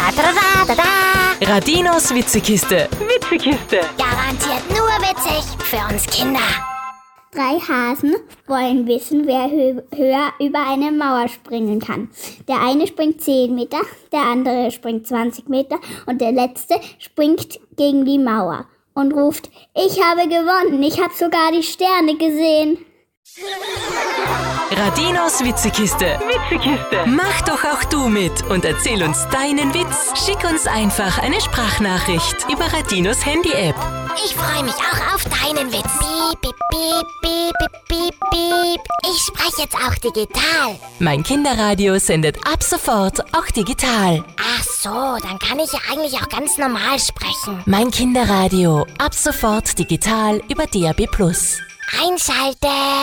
Da, da, da, da, da. Radinos Witzekiste. Garantiert nur witzig für uns Kinder. 3 Hasen wollen wissen, wer höher über eine Mauer springen kann. Der eine springt 10 Meter, der andere springt 20 Meter und der letzte springt gegen die Mauer und ruft: Ich habe gewonnen, ich habe sogar die Sterne gesehen. Radinos Witzekiste. Mach doch auch du mit und erzähl uns deinen Witz. Schick uns einfach eine Sprachnachricht über Radinos Handy-App. Ich freue mich auch auf deinen Witz. Piep, piep, piep, piep, piep, piep, piep. Ich spreche jetzt auch digital. Mein Kinderradio sendet ab sofort auch digital. Ach so, dann kann ich ja eigentlich auch ganz normal sprechen. Mein Kinderradio ab sofort digital über DAB+. Einschalten!